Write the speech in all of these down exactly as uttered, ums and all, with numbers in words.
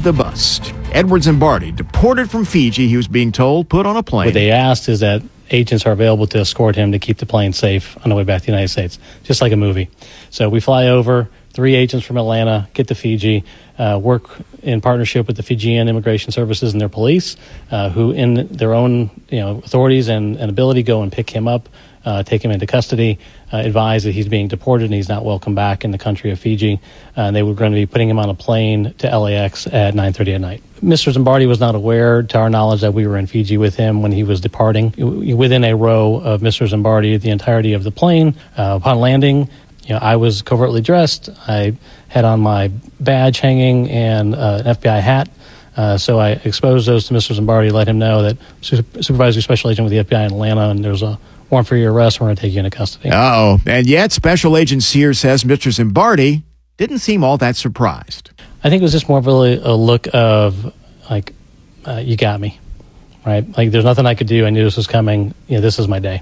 the bust. Edward Zimbardi, deported from Fiji, he was being told, put on a plane. What they asked is that agents are available to escort him to keep the plane safe on the way back to the United States, just like a movie. So we fly over, three agents from Atlanta, get to Fiji, uh, work in partnership with the Fijian Immigration Services and their police, uh, who in their own you know authorities and, and ability go and pick him up, uh, take him into custody, uh, advise that he's being deported and he's not welcome back in the country of Fiji. Uh, and they were going to be putting him on a plane to L A X at nine thirty at night. Mister Zimbardi was not aware, to our knowledge, that we were in Fiji with him when he was departing. Within a row of Mister Zimbardi, the entirety of the plane, uh, upon landing, you know, I was covertly dressed. I had on my badge hanging and uh, an F B I hat. Uh, so I exposed those to Mister Zimbardi, let him know that Supervisory Special Agent with the F B I in Atlanta, and there's a warrant for your arrest. We're going to take you into custody. Uh-oh. And yet, Special Agent Sears says Mister Zimbardi didn't seem all that surprised. I think it was just more of a, a look of, like, uh, you got me, right? Like, there's nothing I could do. I knew this was coming. You know, this is my day.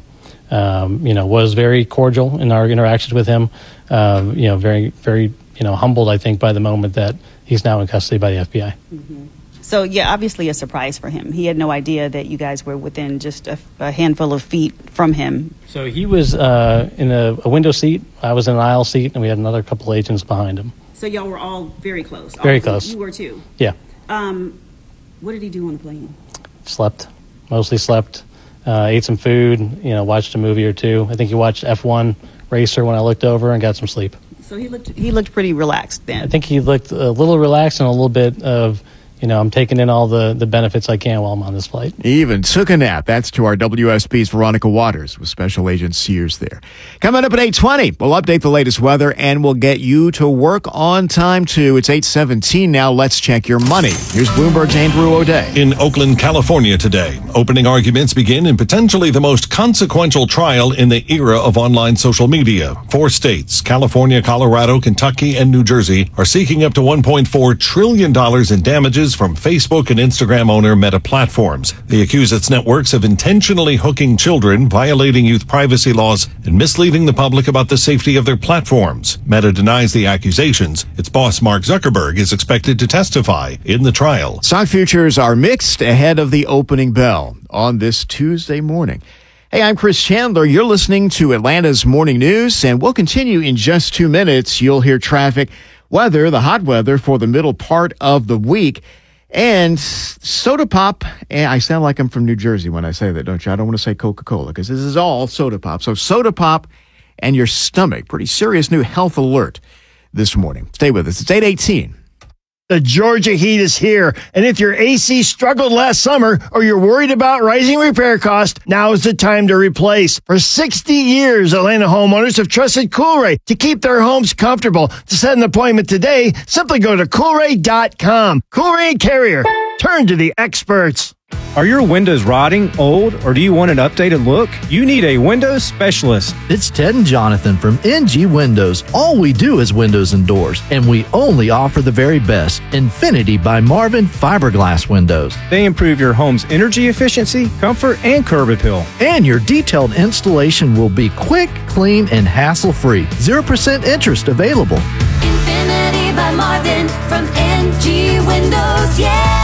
Um, you know, was very cordial in our interactions with him. Um, you know, very, very, you know, humbled, I think, by the moment that he's now in custody by the F B I. Mm-hmm. So, yeah, obviously a surprise for him. He had no idea that you guys were within just a, a handful of feet from him. So he was uh, in a, a window seat. I was in an aisle seat, and we had another couple of agents behind him. So y'all were all very close. Very all, close. You were too. Yeah. Um, what did he do on the plane? Slept. Mostly slept. Uh, ate some food, you know, watched a movie or two. I think he watched F one Racer when I looked over and got some sleep. So he looked he looked pretty relaxed then. I think he looked a little relaxed and a little bit of, you know, I'm taking in all the, the benefits I can while I'm on this flight. He even took a nap. That's to our W S B's Veronica Waters with Special Agent Sears there. Coming up at eight twenty, we'll update the latest weather and we'll get you to work on time too. It's eight seventeen now. Let's check your money. Here's Bloomberg's Andrew O'Day. In Oakland, California today, opening arguments begin in potentially the most consequential trial in the era of online social media. Four states, California, Colorado, Kentucky, and New Jersey, are seeking up to one point four trillion dollars in damages from Facebook and Instagram owner Meta Platforms. They accuse its networks of intentionally hooking children, violating youth privacy laws, and misleading the public about the safety of their platforms. Meta denies the accusations. Its boss, Mark Zuckerberg, is expected to testify in the trial. Stock futures are mixed ahead of the opening bell on this Tuesday morning. Hey, I'm Chris Chandler. You're listening to Atlanta's Morning News, and we'll continue in just two minutes. You'll hear traffic, weather, the hot weather for the middle part of the week. And soda pop, and I sound like I'm from New Jersey when I say that, don't you? I don't want to say Coca-Cola because this is all soda pop. So soda pop and your stomach. Pretty serious new health alert this morning. Stay with us. It's eight eighteen. The Georgia heat is here, and if your A C struggled last summer or you're worried about rising repair costs, now is the time to replace. For sixty years, Atlanta homeowners have trusted Coolray to keep their homes comfortable. To set an appointment today, simply go to Coolray dot com. Coolray Carrier. Turn to the experts. Are your windows rotting, old, or do you want an updated look? You need a windows specialist. It's Ted and Jonathan from N G Windows. All we do is windows and doors, and we only offer the very best. Infinity by Marvin fiberglass windows. They improve your home's energy efficiency, comfort, and curb appeal. And your detailed installation will be quick, clean, and hassle-free. zero percent interest available. Infinity by Marvin from N G Windows, yeah!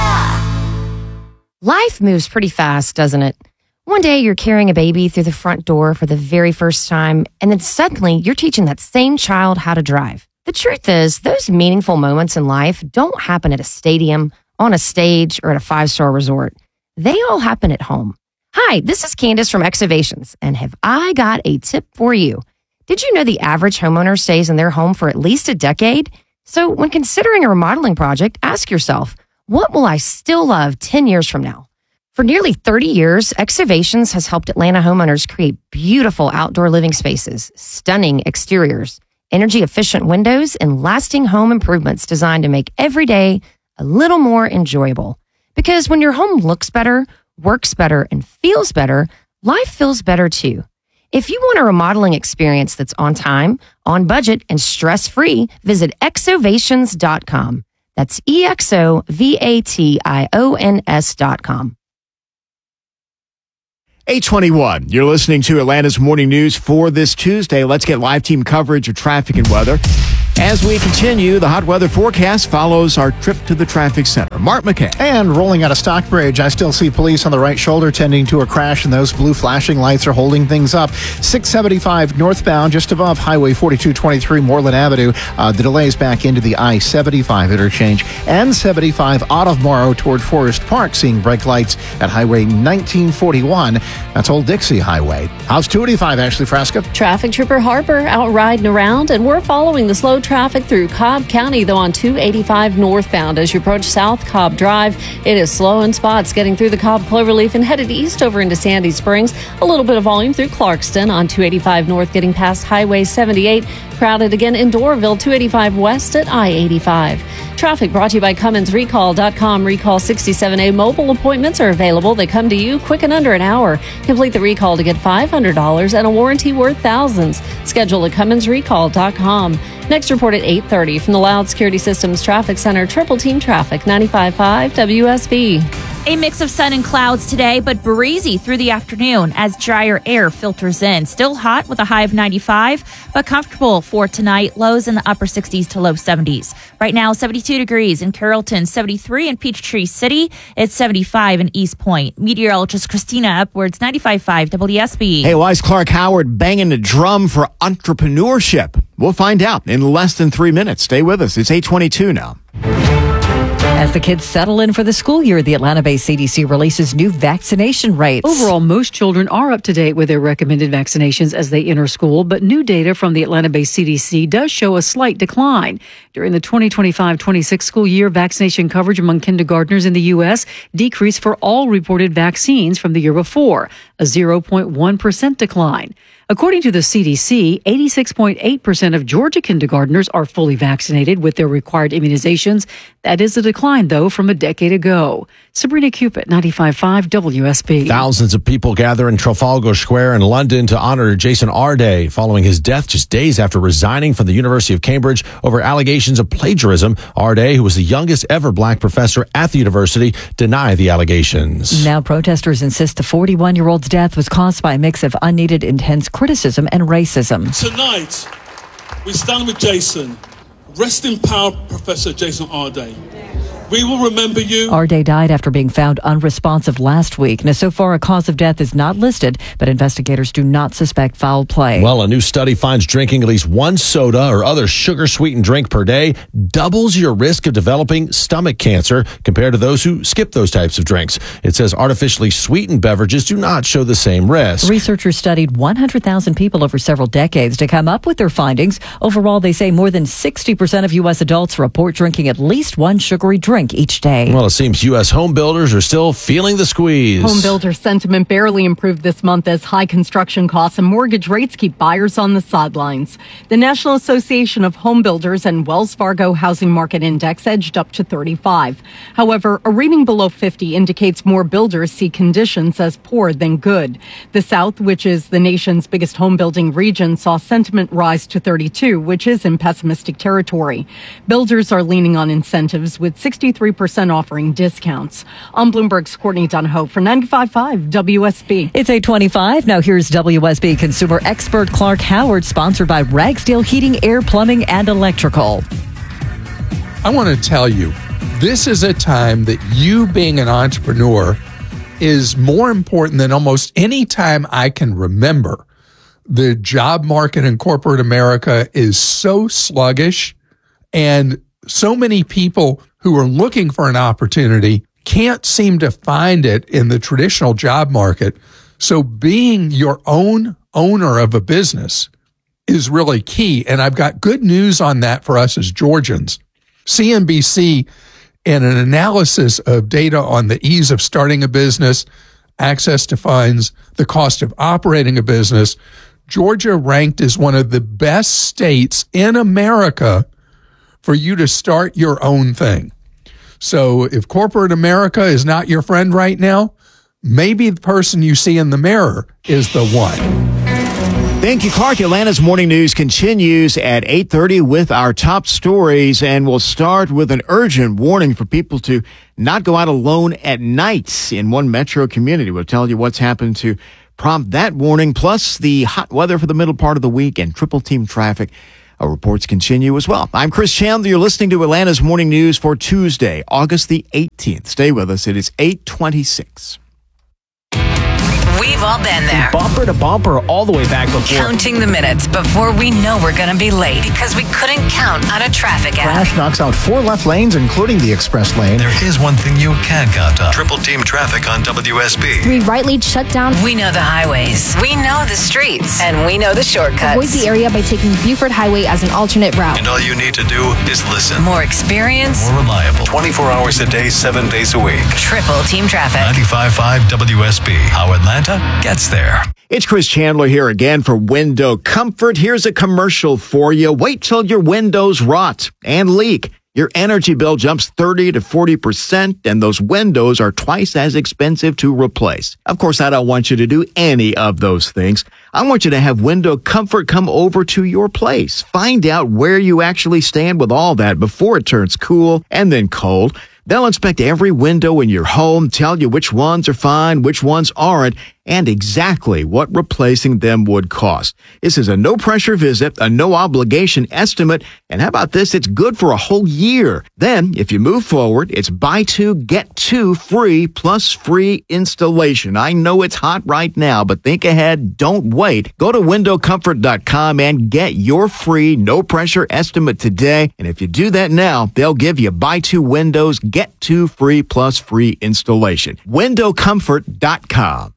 Life moves pretty fast, doesn't it? One day you're carrying a baby through the front door for the very first time, and then suddenly you're teaching that same child how to drive. The truth is, those meaningful moments in life don't happen at a stadium, on a stage, or at a five-star resort. They all happen at home. Hi, this is Candace from Excavations, and have I got a tip for you? Did you know the average homeowner stays in their home for at least a decade? So when considering a remodeling project, ask yourself, what will I still love ten years from now? For nearly thirty years, Excavations has helped Atlanta homeowners create beautiful outdoor living spaces, stunning exteriors, energy-efficient windows, and lasting home improvements designed to make every day a little more enjoyable. Because when your home looks better, works better, and feels better, life feels better too. If you want a remodeling experience that's on time, on budget, and stress-free, visit exovations dot com. That's E X O V A T I O N S dot com. eight twenty-one. You're listening to Atlanta's Morning News for this Tuesday. Let's get live team coverage of traffic and weather. As we continue, the hot weather forecast follows our trip to the traffic center. Mark McKay. And rolling out of Stockbridge, I still see police on the right shoulder tending to a crash, and those blue flashing lights are holding things up. six seventy-five northbound, just above Highway forty-two twenty-three Moreland Avenue. Uh, the delays back into the I seventy-five interchange and seventy-five out of Morrow toward Forest Park, seeing brake lights at Highway nineteen forty-one. That's Old Dixie Highway. How's two eighty-five, Ashley Frasca? Traffic Trooper Harper out riding around, and we're following the slow traffic through Cobb County, though, on two eighty-five northbound. As you approach South Cobb Drive, it is slow in spots getting through the Cobb Cloverleaf and headed east over into Sandy Springs. A little bit of volume through Clarkston on two eighty-five north, getting past Highway seventy-eight. Crowded again in Doraville, two eighty-five west at I eighty-five. Traffic brought to you by Cummins Recall dot com. Recall sixty-seven A mobile appointments are available. They come to you quick in under an hour. Complete the recall to get five hundred dollars and a warranty worth thousands. Schedule at Cummins Recall dot com. Next report at eight thirty from the Loud Security Systems Traffic Center. Triple Team Traffic, ninety-five point five W S B. A mix of sun and clouds today, but breezy through the afternoon as drier air filters in. Still hot with a high of ninety-five, but comfortable for tonight. Lows in the upper sixties to low seventies. Right now, seventy-two degrees in Carrollton, seventy-three in Peachtree City. It's seventy-five in East Point. Meteorologist Christina Upwards, ninety-five point five W S B. Hey, why is Clark Howard banging the drum for entrepreneurship? We'll find out in less than three minutes. Stay with us. It's eight twenty-two now. As the kids settle in for the school year, the Atlanta-based C D C releases new vaccination rates. Overall, most children are up to date with their recommended vaccinations as they enter school, but new data from the Atlanta-based C D C does show a slight decline. During the twenty twenty-five twenty-six school year, vaccination coverage among kindergartners in the U S decreased for all reported vaccines from the year before, a zero point one percent decline. According to the C D C, eighty-six point eight percent of Georgia kindergartners are fully vaccinated with their required immunizations. That is a decline, though, from a decade ago. Sabrina Cupid, ninety-five point five W S B. Thousands of people gather in Trafalgar Square in London to honor Jason Arday following his death just days after resigning from the University of Cambridge over allegations of plagiarism. Arday, who was the youngest ever black professor at the university, denied the allegations. Now protesters insist the forty-one-year-old's death was caused by a mix of unneeded intense criticism and racism. Tonight, we stand with Jason. Rest in power, Professor Jason Arday. We will remember you. Arday died after being found unresponsive last week. Now, so far, a cause of death is not listed, but investigators do not suspect foul play. Well, a new study finds drinking at least one soda or other sugar-sweetened drink per day doubles your risk of developing stomach cancer compared to those who skip those types of drinks. It says artificially sweetened beverages do not show the same risk. Researchers studied one hundred thousand people over several decades to come up with their findings. Overall, they say more than sixty percent of U S adults report drinking at least one sugary drink each day. Well, it seems U S home builders are still feeling the squeeze. Home builder sentiment barely improved this month as high construction costs and mortgage rates keep buyers on the sidelines. The National Association of Home Builders and Wells Fargo Housing Market Index edged up to thirty-five. However, a reading below fifty indicates more builders see conditions as poor than good. The South, which is the nation's biggest home building region, saw sentiment rise to thirty-two, which is in pessimistic territory. Builders are leaning on incentives, with sixty-three percent offering discounts. On Bloomberg's Courtney Donahoe for ninety-five point five W S B. It's eight twenty-five. Now here's W S B consumer expert Clark Howard, sponsored by Ragsdale Heating, Air, Plumbing, and Electrical. I want to tell you, this is a time that you being an entrepreneur is more important than almost any time I can remember. The job market in corporate America is so sluggish, and so many people who are looking for an opportunity can't seem to find it in the traditional job market. So being your own owner of a business is really key. And I've got good news on that for us as Georgians. C N B C, in an analysis of data on the ease of starting a business, access to funds, the cost of operating a business, Georgia ranked as one of the best states in America for you to start your own thing. So if corporate America is not your friend right now, maybe the person you see in the mirror is the one. Thank you, Clark. Atlanta's Morning News continues at eight thirty with our top stories, and we'll start with an urgent warning for people to not go out alone at night in one metro community. We'll tell you what's happened to prompt that warning, plus the hot weather for the middle part of the week and triple team traffic Our reports continue as well. I'm Chris Chandler. You're listening to Atlanta's Morning News for Tuesday, August the eighteenth. Stay with us. It is eight twenty-six. We've all been there. Bumper to bumper all the way back before. Counting the minutes before we know we're going to be late because we couldn't count on a traffic app. Crash knocks out four left lanes, including the express lane. There is one thing you can count on. Triple team traffic on W S B. Three right lanes shut down. We know the highways. We know the streets. And we know the shortcuts. Avoid the area by taking Buford Highway as an alternate route. And all you need to do is listen. More experience. More reliable. twenty-four hours a day, seven days a week. Triple team traffic. ninety-five point five W S B. How Atlanta gets there. It's Chris Chandler here again for Window Comfort. Here's a commercial for you. Wait till your windows rot and leak. Your energy bill jumps thirty to forty percent, and those windows are twice as expensive to replace. Of course, I don't want you to do any of those things. I want you to have Window Comfort come over to your place. Find out where you actually stand with all that before it turns cool and then cold. They'll inspect every window in your home, tell you which ones are fine, which ones aren't, and exactly what replacing them would cost. This is a no-pressure visit, a no-obligation estimate, and how about this? It's good for a whole year. Then, if you move forward, it's buy two, get two free plus free installation. I know it's hot right now, but think ahead. Don't wait. Go to window comfort dot com and get your free no-pressure estimate today. And if you do that now, they'll give you buy two windows, get two free plus free installation. window comfort dot com.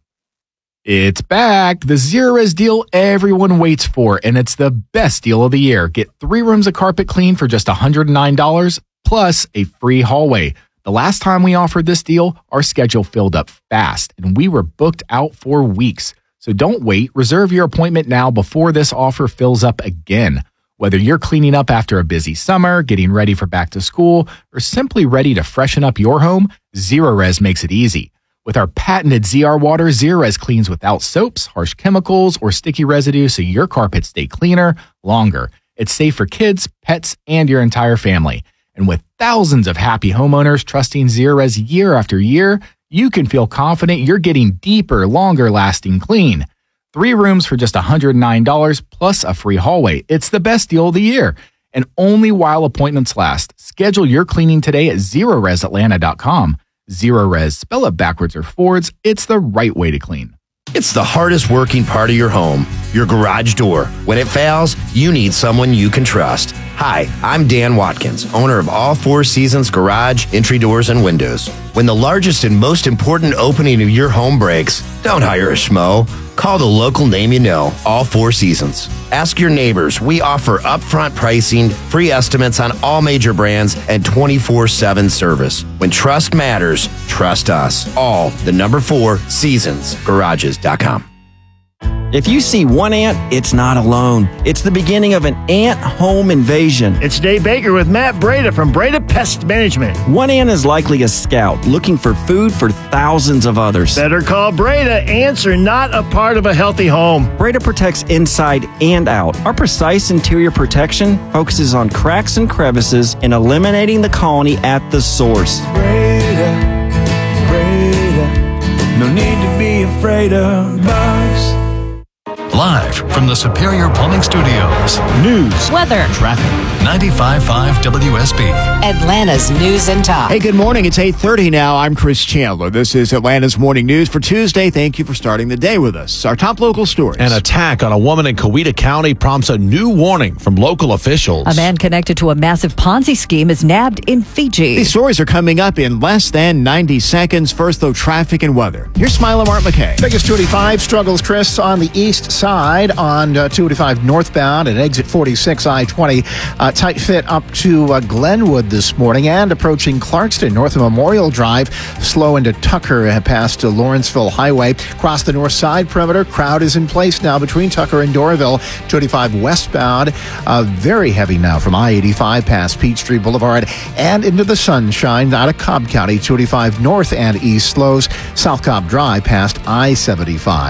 It's back. The Zerorez deal everyone waits for, and it's the best deal of the year. Get three rooms of carpet clean for just one hundred nine dollars plus a free hallway. The last time we offered this deal, our schedule filled up fast, and we were booked out for weeks. So don't wait. Reserve your appointment now before this offer fills up again. Whether you're cleaning up after a busy summer, getting ready for back to school, or simply ready to freshen up your home, Zerorez makes it easy. With our patented Z R water, Zerorez cleans without soaps, harsh chemicals, or sticky residue so your carpets stay cleaner longer. It's safe for kids, pets, and your entire family. And with thousands of happy homeowners trusting Zerorez year after year, you can feel confident you're getting deeper, longer-lasting clean. Three rooms for just one hundred nine dollars plus a free hallway. It's the best deal of the year. And only while appointments last. Schedule your cleaning today at zerorez atlanta dot com. Zerorez, spell it backwards or forwards, it's the right way to clean. It's the hardest working part of your home, your garage door. When it fails, you need someone you can trust. Hi, I'm Dan Watkins, owner of All Four Seasons Garage, Entry Doors, and Windows. When the largest and most important opening of your home breaks, don't hire a schmo. Call the local name you know, All Four Seasons. Ask your neighbors. We offer upfront pricing, free estimates on all major brands, and twenty-four seven service. When trust matters, trust us. All the number four seasons garages dot com. If you see one ant, it's not alone. It's the beginning of an ant home invasion. It's Dave Baker with Matt Breda from Breda Pest Management. One ant is likely a scout looking for food for thousands of others. Better call Breda. Ants are not a part of a healthy home. Breda protects inside and out. Our precise interior protection focuses on cracks and crevices and eliminating the colony at the source. Breda, Breda, no need to be afraid of bugs. Live from the Superior Plumbing Studios. News, weather, traffic. ninety-five point five W S B. Atlanta's News and Talk. Hey, good morning. It's eight thirty now. I'm Chris Chandler. This is Atlanta's Morning News for Tuesday. Thank you for starting the day with us. Our top local stories. An attack on a woman in Coweta County prompts a new warning from local officials. A man connected to a massive Ponzi scheme is nabbed in Fiji. These stories are coming up in less than ninety seconds. First, though, traffic and weather. Here's Smile Mark McKay. Vegas two eighty-five struggles, Chris, on the east side on uh, two eighty-five northbound at exit forty-six I twenty. Uh, tight fit up to uh, Glenwood this morning and approaching Clarkston north of Memorial Drive. Slow into Tucker uh, past uh, Lawrenceville Highway. Across the north side perimeter, crowd is in place now between Tucker and Doraville. two eighty-five westbound, uh, very heavy now from I eighty-five past Peachtree Boulevard and into the sunshine out of Cobb County. two eighty-five north and east slows. South Cobb Drive past I seventy-five.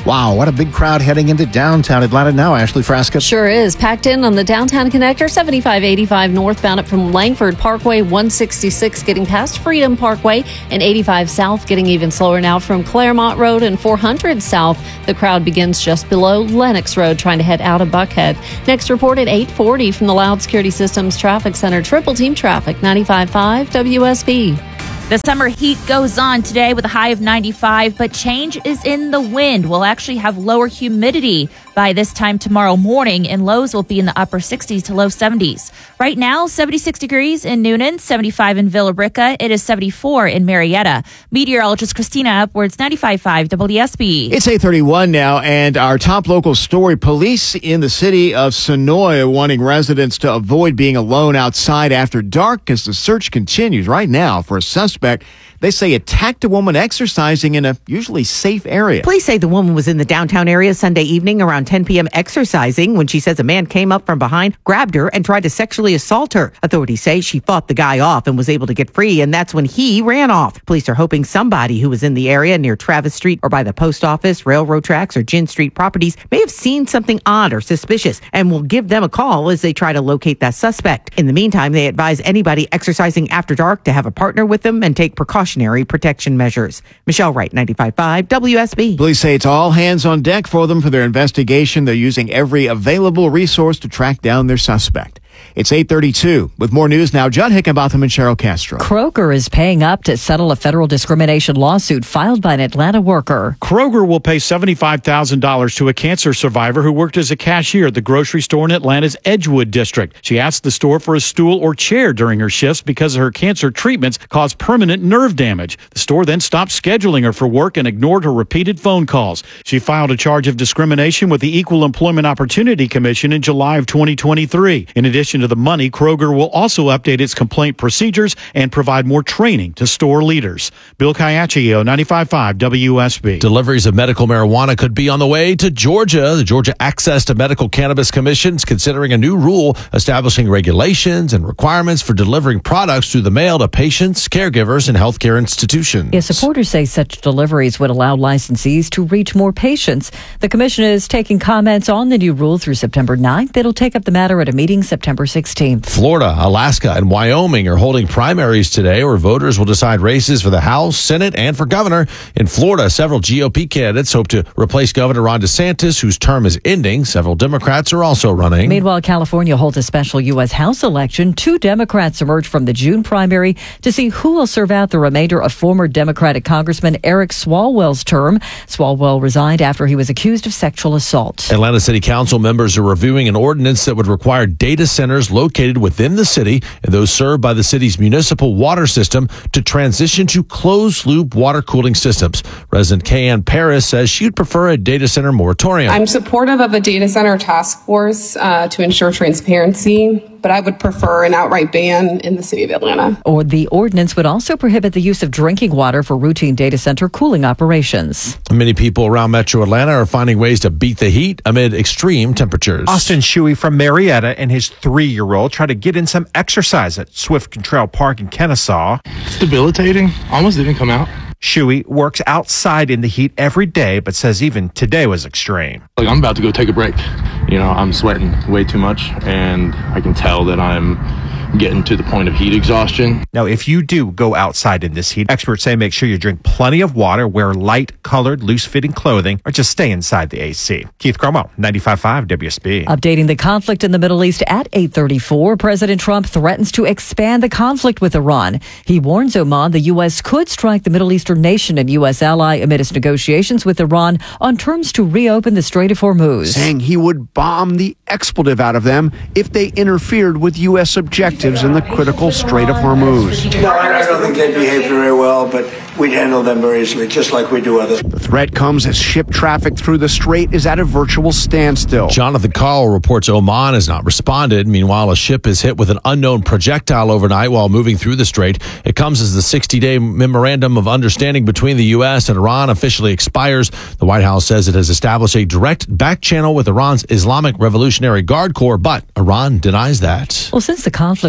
Wow, what a big crowd heading into downtown Atlanta now, Ashley Frasca. Sure is. Packed in on the downtown connector, seventy-five eighty-five northbound up from Langford Parkway, one sixty-six getting past Freedom Parkway, and eighty-five south getting even slower now from Claremont Road and four hundred south. The crowd begins just below Lenox Road trying to head out of Buckhead. Next report at eight forty from the Loud Security Systems Traffic Center. Triple Team Traffic, ninety-five point five W S B. The summer heat goes on today with a high of ninety-five, but change is in the wind. We'll actually have lower humidity by this time tomorrow morning, and lows will be in the upper sixties to low seventies. Right now, seventy-six degrees in Noonan, seventy-five in Villa Rica. It is seventy-four in Marietta. Meteorologist Christina Upwards, ninety-five point five W S B. It's eight thirty-one now, and our top local story, police in the city of Sonoy wanting residents to avoid being alone outside after dark as the search continues right now for a suspect. They say attacked a woman exercising in a usually safe area. Police say the woman was in the downtown area Sunday evening around ten p.m. exercising when she says a man came up from behind, grabbed her, and tried to sexually assault her. Authorities say she fought the guy off and was able to get free, and that's when he ran off. Police are hoping somebody who was in the area near Travis Street or by the post office, railroad tracks, or Gin Street properties may have seen something odd or suspicious and will give them a call as they try to locate that suspect. In the meantime, they advise anybody exercising after dark to have a partner with them and take precautionary protection measures. Michelle Wright, ninety-five point five W S B. Police say it's all hands on deck for them for their investigation. They're using every available resource to track down their suspect. It's eight thirty-two. With more news now, Judd Hickenbotham and Cheryl Castro. Kroger is paying up to settle a federal discrimination lawsuit filed by an Atlanta worker. Kroger will pay seventy-five thousand dollars to a cancer survivor who worked as a cashier at the grocery store in Atlanta's Edgewood district. She asked the store for a stool or chair during her shifts because her cancer treatments caused permanent nerve damage. The store then stopped scheduling her for work and ignored her repeated phone calls. She filed a charge of discrimination with the Equal Employment Opportunity Commission in July of twenty twenty-three. In addition to the money, Kroger will also update its complaint procedures and provide more training to store leaders. Bill Caiaccio, ninety-five point five W S B. Deliveries of medical marijuana could be on the way to Georgia. The Georgia Access to Medical Cannabis Commission is considering a new rule establishing regulations and requirements for delivering products through the mail to patients, caregivers, and healthcare institutions. Yeah, supporters say such deliveries would allow licensees to reach more patients. The commission is taking comments on the new rule through September ninth. It'll take up the matter at a meeting September sixteenth. Florida, Alaska, and Wyoming are holding primaries today where voters will decide races for the House, Senate, and for governor. In Florida, several G O P candidates hope to replace Governor Ron DeSantis, whose term is ending. Several Democrats are also running. Meanwhile, California holds a special U S. House election. Two Democrats emerge from the June primary to see who will serve out the remainder of former Democratic Congressman Eric Swalwell's term. Swalwell resigned after he was accused of sexual assault. Atlanta City Council members are reviewing an ordinance that would require data centers located within the city and those served by the city's municipal water system to transition to closed-loop water cooling systems. Resident Kayanne Paris says she'd prefer a data center moratorium. I'm supportive of a data center task force uh, to ensure transparency, but I would prefer an outright ban in the city of Atlanta. Or the ordinance would also prohibit the use of drinking water for routine data center cooling operations. Many people around Metro Atlanta are finding ways to beat the heat amid extreme temperatures. Austin Shuey from Marietta and his three-year-old try to get in some exercise at Swift Control Park in Kennesaw. It's debilitating. Almost didn't come out. Shuey works outside in the heat every day, but says even today was extreme. Like, I'm about to go take a break. You know, I'm sweating way too much, and I can tell that I'm getting to the point of heat exhaustion. Now, if you do go outside in this heat, experts say make sure you drink plenty of water, wear light-colored, loose-fitting clothing, or just stay inside the A C. Keith Cromwell, ninety-five point five W S B. Updating the conflict in the Middle East at eight thirty-four, President Trump threatens to expand the conflict with Iran. He warns Oman the U S could strike the Middle Eastern nation and U S ally amid its negotiations with Iran on terms to reopen the Strait of Hormuz. Saying he would bomb the expletive out of them if they interfered with U S objectives in the critical Strait of Hormuz. No, I don't think they'd behave very well, but we'd handle them very easily, just like we do others. The threat comes as ship traffic through the strait is at a virtual standstill. Jonathan Call reports Oman has not responded. Meanwhile, a ship is hit with an unknown projectile overnight while moving through the strait. It comes as the sixty-day memorandum of understanding between the U S and Iran officially expires. The White House says it has established a direct back channel with Iran's Islamic Revolutionary Guard Corps, but Iran denies that. Well, since the conflict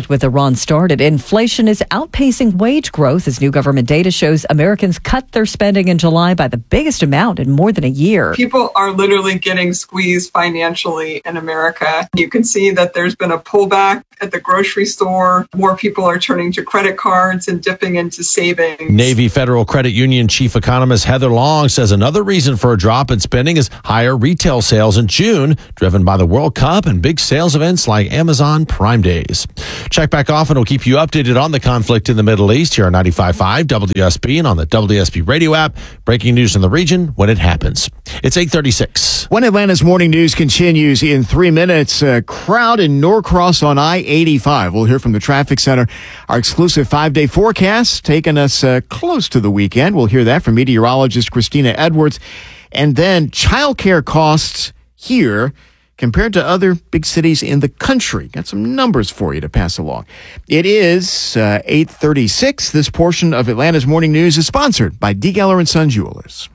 conflict with Iran started, inflation is outpacing wage growth as new government data shows Americans cut their spending in July by the biggest amount in more than a year. People are literally getting squeezed financially in America. You can see that there's been a pullback at the grocery store. More people are turning to credit cards and dipping into savings. Navy Federal Credit Union chief economist Heather Long says another reason for a drop in spending is higher retail sales in June, driven by the World Cup and big sales events like Amazon Prime Days. Check back often. We'll keep you updated on the conflict in the Middle East here on ninety-five point five W S B and on the W S B radio app. Breaking news in the region when it happens. It's eight thirty-six. When Atlanta's morning news continues in three minutes, a crowd in Norcross on I eighty-five. We'll hear from the traffic center. Our exclusive five-day forecast taking us uh, close to the weekend. We'll hear that from meteorologist Christina Edwards. And then childcare costs here compared to other big cities in the country. Got some numbers for you to pass along. It is uh, eight thirty-six. This portion of Atlanta's morning news is sponsored by D. Geller and Son Jewelers.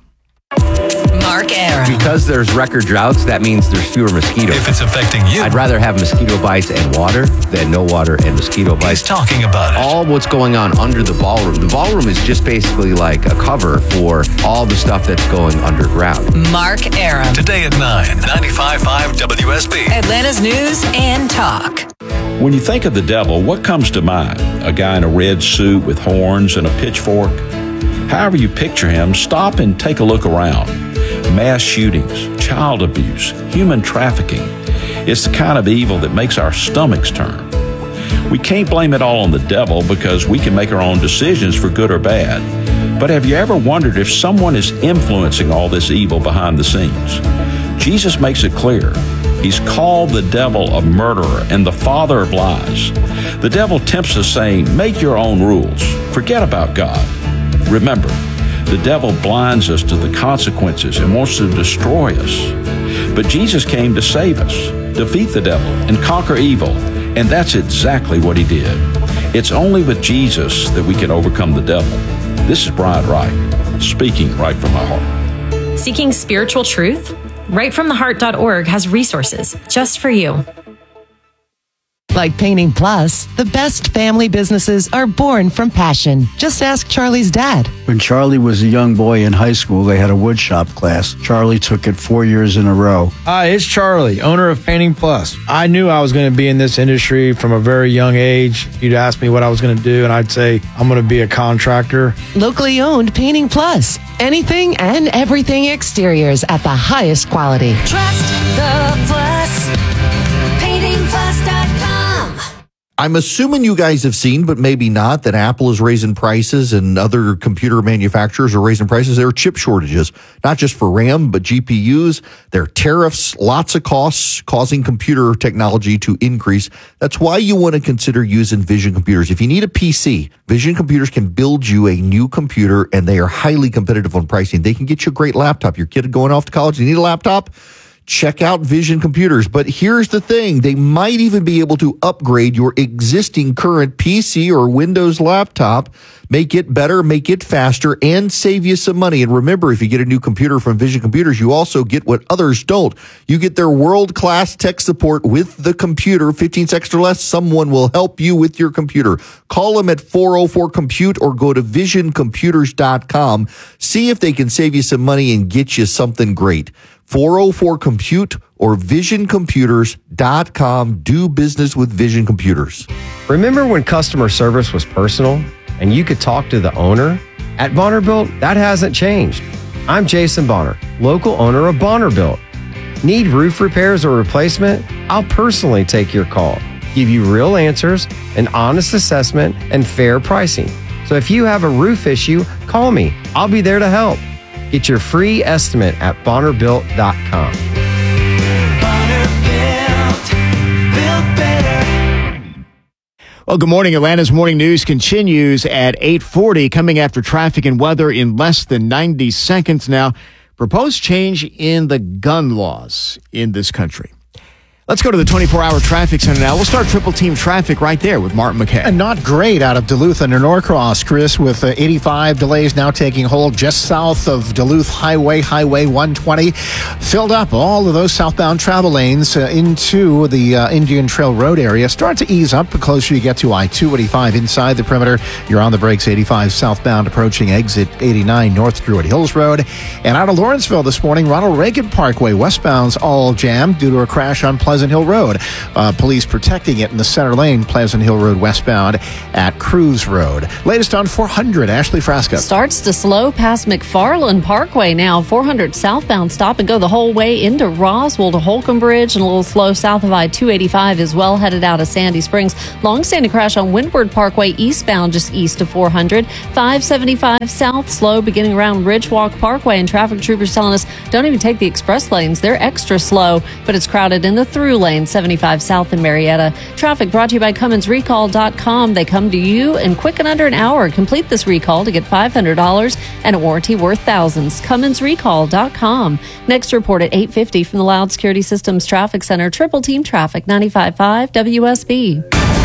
Mark Aram. Because there's record droughts, that means there's fewer mosquitoes. If it's affecting you, I'd rather have mosquito bites and water than no water and mosquito bites. He's talking about it. All what's going on under the ballroom. The ballroom is just basically like a cover for all the stuff that's going underground. Mark Aram. Today at nine, ninety-five point five W S B. Atlanta's News and Talk. When you think of the devil, what comes to mind? A guy in a red suit with horns and a pitchfork? However you picture him, stop and take a look around. Mass shootings, child abuse, human trafficking. It's the kind of evil that makes our stomachs turn. We can't blame it all on the devil because we can make our own decisions for good or bad. But have you ever wondered if someone is influencing all this evil behind the scenes? Jesus makes it clear. He's called the devil a murderer and the father of lies. The devil tempts us saying, make your own rules. Forget about God. Remember, the devil blinds us to the consequences and wants to destroy us. But Jesus came to save us, defeat the devil, and conquer evil. And that's exactly what he did. It's only with Jesus that we can overcome the devil. This is Brian Wright, speaking right from my heart. Seeking spiritual truth? right from the heart dot org has resources just for you. Like Painting Plus, the best family businesses are born from passion. Just ask Charlie's dad. When Charlie was a young boy in high school, they had a woodshop class. Charlie took it four years in a row. Hi, it's Charlie, owner of Painting Plus. I knew I was going to be in this industry from a very young age. You'd ask me what I was going to do, and I'd say, I'm going to be a contractor. Locally owned Painting Plus. Anything and everything exteriors at the highest quality. Trust the Plus. painting plus dot com. I'm assuming you guys have seen, but maybe not, that Apple is raising prices and other computer manufacturers are raising prices. There are chip shortages, not just for RAM, but G P Us. There are tariffs, lots of costs causing computer technology to increase. That's why you want to consider using Vision Computers. If you need a P C, Vision Computers can build you a new computer, and they are highly competitive on pricing. They can get you a great laptop. Your kid going off to college, you need a laptop? Check out Vision Computers. But here's the thing. They might even be able to upgrade your existing current P C or Windows laptop, make it better, make it faster, and save you some money. And remember, if you get a new computer from Vision Computers, you also get what others don't. You get their world-class tech support with the computer. fifteen seconds or less, someone will help you with your computer. Call them at four oh four compute or go to vision computers dot com. See if they can save you some money and get you something great. four oh four compute or vision computers dot com. Do business with Vision Computers. Remember when customer service was personal and you could talk to the owner? At Bonner Built, that hasn't changed. I'm Jason Bonner, local owner of Bonner Built. Need roof repairs or replacement? I'll personally take your call, give you real answers, an honest assessment, and fair pricing. So if you have a roof issue, call me. I'll be there to help. Get your free estimate at bonner built dot com. Well, good morning. Atlanta's morning news continues at eight forty, coming after traffic and weather in less than ninety seconds now. Proposed change in the gun laws in this country. Let's go to the twenty-four hour traffic center now. We'll start triple team traffic right there with Martin McKay. And not great out of Duluth under Norcross, Chris, with uh, eighty-five delays now taking hold just south of Duluth Highway, Highway one twenty. Filled up all of those southbound travel lanes uh, into the uh, Indian Trail Road area. Start to ease up the closer you get to I two eighty-five inside the perimeter. You're on the brakes, eighty-five southbound approaching exit eighty-nine north Druid Hills Road. And out of Lawrenceville this morning, Ronald Reagan Parkway westbound's all jammed due to a crash on Pleasant Hill Road. Uh, police protecting it in the center lane, Pleasant Hill Road westbound at Cruz Road. Latest on four hundred, Ashley Frasca. Starts to slow past McFarland Parkway now. four hundred southbound stop and go the whole way into Roswell to Holcomb Bridge, and a little slow south of I two eighty-five as well, headed out of Sandy Springs. Long-standing crash on Windward Parkway eastbound just east of four hundred. five seventy-five south slow beginning around Ridgewalk Parkway, and traffic troopers telling us don't even take the express lanes. They're extra slow, but it's crowded in the through lane, seventy-five south in Marietta. Traffic brought to you by Cummins Recall dot com. They come to you in quick and under an hour. Complete this recall to get five hundred dollars and a warranty worth thousands. Cummins Recall dot com. Next report at eight fifty from the Loud Security Systems Traffic Center. Triple Team Traffic, ninety-five point five W S B.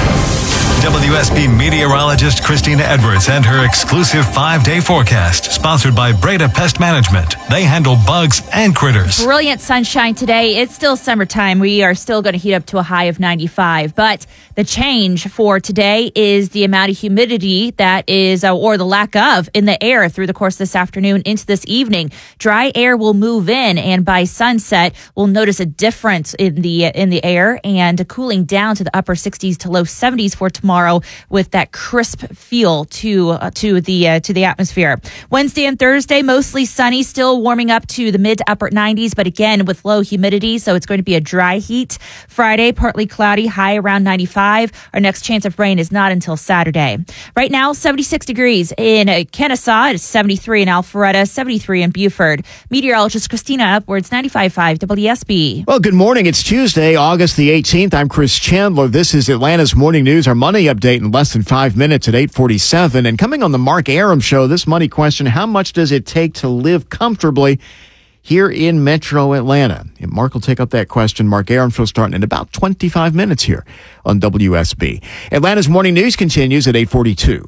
W S B meteorologist Christina Edwards and her exclusive five-day forecast, sponsored by Breda Pest Management. They handle bugs and critters. Brilliant sunshine today. It's still summertime. We are still going to heat up to a high of ninety-five. But the change for today is the amount of humidity that is, uh, or the lack of, in the air through the course of this afternoon into this evening. Dry air will move in, and by sunset, we'll notice a difference in the in the air and cooling down to the upper sixties to low seventies for tomorrow. Tomorrow, with that crisp feel to uh, to the uh, to the atmosphere. Wednesday and Thursday, mostly sunny, still warming up to the mid to upper nineties, but again with low humidity, so it's going to be a dry heat. Friday, partly cloudy, high around ninety-five. Our next chance of rain is not until Saturday. Right now, seventy-six degrees in Kennesaw. It's seventy-three in Alpharetta, seventy-three in Buford. Meteorologist Christina Upwards, ninety-five point five W S B. Well, good morning. It's Tuesday, August the eighteenth. I'm Chris Chandler. This is Atlanta's Morning News. Our money update in less than five minutes at eight forty-seven. And coming on the Mark Arum Show, this money question: how much does it take to live comfortably here in Metro Atlanta? And Mark will take up that question. Mark Arum Show starting in about twenty-five minutes here on W S B. Atlanta's Morning News continues at eight forty-two.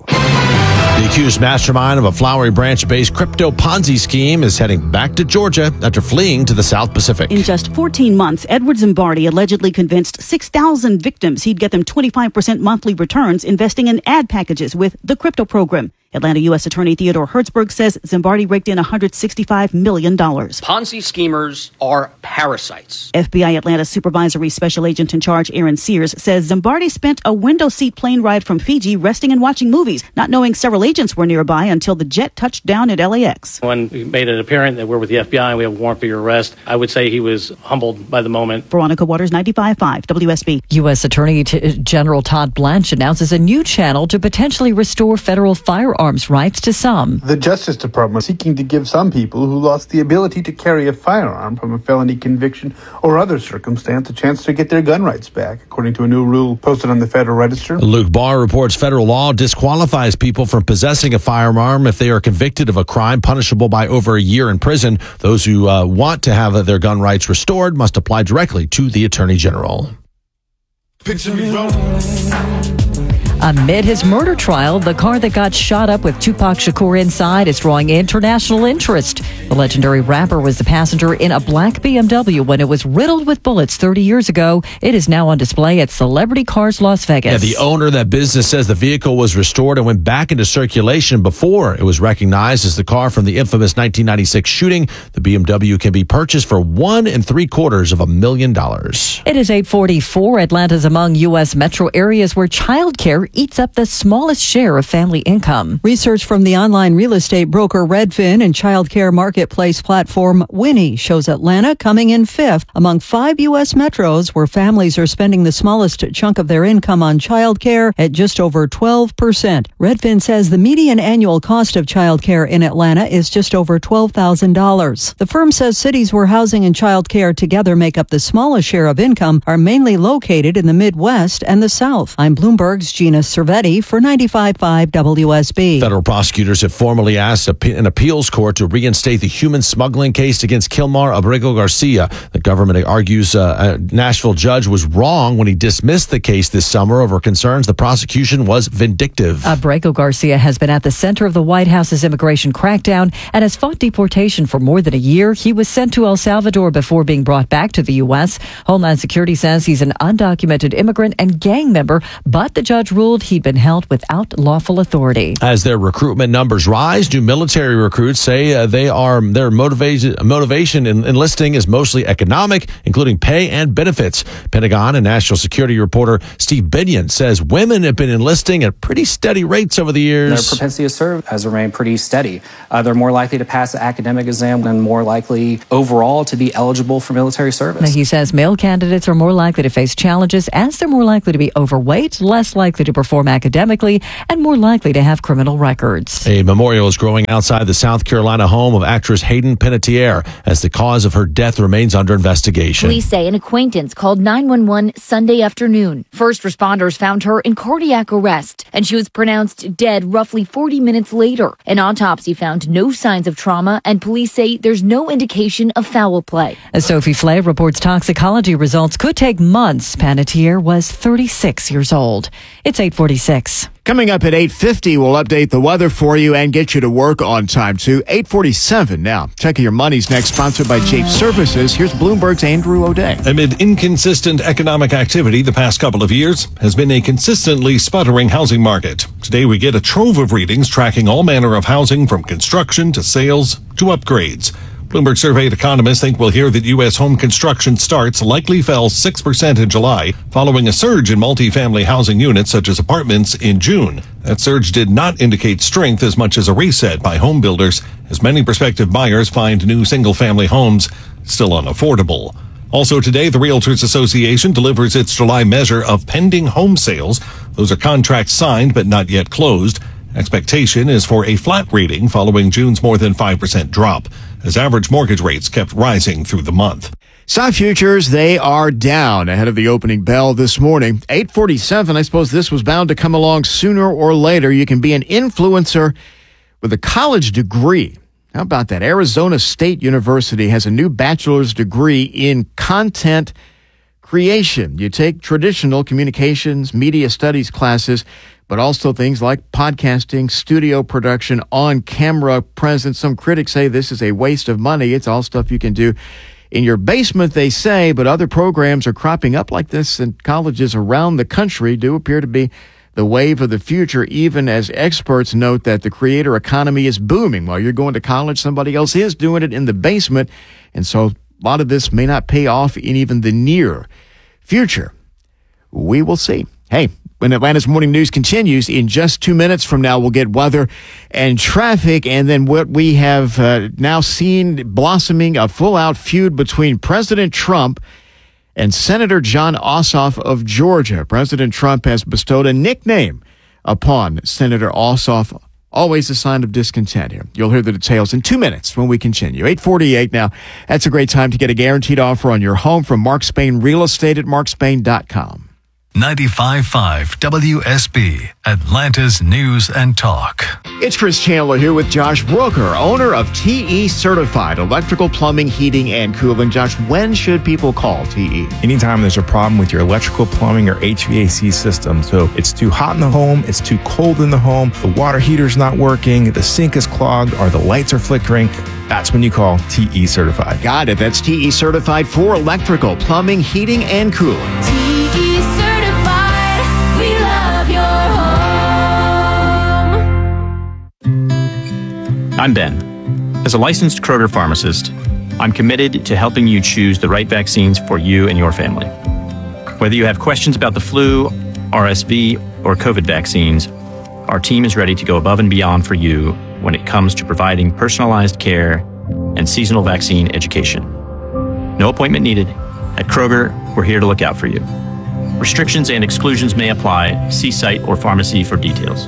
The accused mastermind of a Flowery Branch-based crypto Ponzi scheme is heading back to Georgia after fleeing to the South Pacific. In just fourteen months, Edward Zimbardi allegedly convinced six thousand victims he'd get them twenty-five percent monthly returns investing in ad packages with the crypto program. Atlanta U S Attorney Theodore Hertzberg says Zimbardi raked in one hundred sixty-five million dollars. Ponzi schemers are parasites. F B I Atlanta Supervisory Special Agent in Charge Aaron Sears says Zimbardi spent a window seat plane ride from Fiji resting and watching movies, not knowing several agents were nearby until the jet touched down at L A X. When we made it apparent that we're with the F B I and we have a warrant for your arrest, I would say he was humbled by the moment. Veronica Waters, ninety-five point five W S B. U S Attorney T- General Todd Blanche announces a new channel to potentially restore federal firearms rights to some. The Justice Department is seeking to give some people who lost the ability to carry a firearm from a felony conviction or other circumstance a chance to get their gun rights back, according to a new rule posted on the Federal Register. Luke Barr reports federal law disqualifies people from possessing a firearm if they are convicted of a crime punishable by over a year in prison. Those who uh, want to have uh, their gun rights restored must apply directly to the Attorney General. Picture me rolling. Amid his murder trial, the car that got shot up with Tupac Shakur inside is drawing international interest. The legendary rapper was the passenger in a black B M W when it was riddled with bullets thirty years ago. It is now on display at Celebrity Cars Las Vegas. Yeah, the owner of that business says the vehicle was restored and went back into circulation before it was recognized as the car from the infamous nineteen ninety-six shooting. The B M W can be purchased for one and three quarters of a million dollars. It is eight forty-four. Atlanta's among U S metro areas where childcare eats up the smallest share of family income. Research from the online real estate broker Redfin and childcare marketplace platform Winnie shows Atlanta coming in fifth among five U S metros where families are spending the smallest chunk of their income on childcare at just over twelve percent. Redfin says the median annual cost of childcare in Atlanta is just over twelve thousand dollars. The firm says cities where housing and childcare together make up the smallest share of income are mainly located in the Midwest and the South. I'm Bloomberg's Gina Chris Cervetti for ninety-five point five W S B. Federal prosecutors have formally asked an appeals court to reinstate the human smuggling case against Kilmar Abrego Garcia. The government argues uh, a Nashville judge was wrong when he dismissed the case this summer over concerns the prosecution was vindictive. Abrego Garcia has been at the center of the White House's immigration crackdown and has fought deportation for more than a year. He was sent to El Salvador before being brought back to the U S. Homeland Security says he's an undocumented immigrant and gang member, but the judge ruled he'd been held without lawful authority. As their recruitment numbers rise, new military recruits say uh, they are their motivation motivation in enlisting is mostly economic, including pay and benefits. Pentagon and national security reporter Steve Binion says women have been enlisting at pretty steady rates over the years. Their propensity to serve has remained pretty steady. Uh, they're more likely to pass the academic exam and more likely overall to be eligible for military service. He says male candidates are more likely to face challenges as they're more likely to be overweight, less likely to perform academically, and more likely to have criminal records. A memorial is growing outside the South Carolina home of actress Hayden Panettiere as the cause of her death remains under investigation. Police say an acquaintance called nine one one Sunday afternoon. First responders found her in cardiac arrest, and she was pronounced dead roughly forty minutes later. An autopsy found no signs of trauma, and police say there's no indication of foul play. As Sophie Flay reports toxicology results could take months. Panettiere was thirty-six years old. It's eight forty-six. Coming up at eight fifty, we'll update the weather for you and get you to work on time, too. eight forty-seven now. Checking your money's next, sponsored by Jape Services. Here's Bloomberg's Andrew O'Day. Amid inconsistent economic activity the past couple of years has been a consistently sputtering housing market. Today we get a trove of readings tracking all manner of housing from construction to sales to upgrades. Bloomberg surveyed economists think we'll hear that U S home construction starts likely fell six percent in July, following a surge in multifamily housing units such as apartments in June. That surge did not indicate strength as much as a reset by home builders, as many prospective buyers find new single-family homes still unaffordable. Also today, the Realtors Association delivers its July measure of pending home sales. Those are contracts signed but not yet closed. Expectation is for a flat reading following June's more than five percent drop, as average mortgage rates kept rising through the month. Stock futures, they are down ahead of the opening bell this morning. eight forty-seven, I suppose this was bound to come along sooner or later. You can be an influencer with a college degree. How about that? Arizona State University has a new bachelor's degree in content creation. You take traditional communications, media studies classes, but also things like podcasting, studio production, on-camera presence. Some critics say this is a waste of money. It's all stuff you can do in your basement, they say, but other programs are cropping up like this, and colleges around the country do appear to be the wave of the future, even as experts note that the creator economy is booming. While you're going to college, somebody else is doing it in the basement, and so a lot of this may not pay off in even the near future. We will see. Hey, when Atlanta's Morning News continues, in just two minutes from now, we'll get weather and traffic, and then what we have uh, now seen blossoming, a full-out feud between President Trump and Senator Jon Ossoff of Georgia. President Trump has bestowed a nickname upon Senator Ossoff, always a sign of discontent here. You'll hear the details in two minutes when we continue. eight forty-eight now. That's a great time to get a guaranteed offer on your home from Mark Spain Real Estate at mark spain dot com. ninety-five point five W S B, Atlanta's News and Talk. It's Chris Chandler here with Josh Brooker, owner of T E Certified Electrical, Plumbing, Heating, and Cooling. Josh, when should people call T E? Anytime there's a problem with your electrical, plumbing, or H V A C system. So it's too hot in the home, it's too cold in the home, the water heater's not working, the sink is clogged, or the lights are flickering. That's when you call T E Certified. Got it. That's T E Certified for electrical, plumbing, heating, and cooling. I'm Ben. As a licensed Kroger pharmacist, I'm committed to helping you choose the right vaccines for you and your family. Whether you have questions about the flu, R S V, or COVID vaccines, our team is ready to go above and beyond for you when it comes to providing personalized care and seasonal vaccine education. No appointment needed. At Kroger, we're here to look out for you. Restrictions and exclusions may apply. See site or pharmacy for details.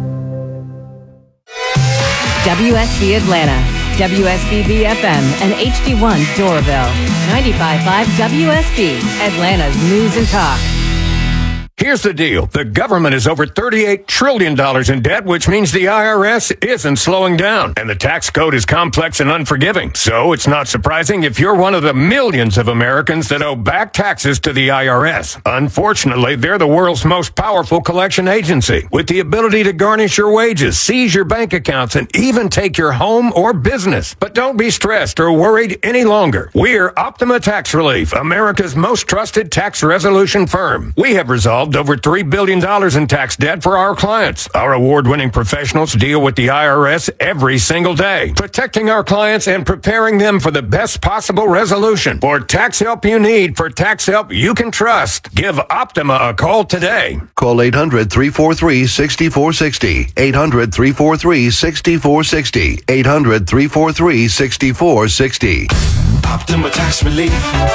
W S B Atlanta, W S B B F M, and H D one Doraville. ninety-five point five W S B, Atlanta's News and Talk. Here's the deal. The government is over thirty-eight trillion dollars in debt, which means the I R S isn't slowing down. And the tax code is complex and unforgiving. So it's not surprising if you're one of the millions of Americans that owe back taxes to the I R S. Unfortunately, they're the world's most powerful collection agency, with the ability to garnish your wages, seize your bank accounts, and even take your home or business. But don't be stressed or worried any longer. We're Optima Tax Relief, America's most trusted tax resolution firm. We have resolved over three billion dollars in tax debt for our clients. Our award-winning professionals deal with the I R S every single day, protecting our clients and preparing them for the best possible resolution. For tax help you need, for tax help you can trust, give Optima a call today. Call eight hundred, three four three, six four six zero. eight hundred, three four three, six four six zero. eight hundred, three four three, six four six zero. Optima Tax Relief.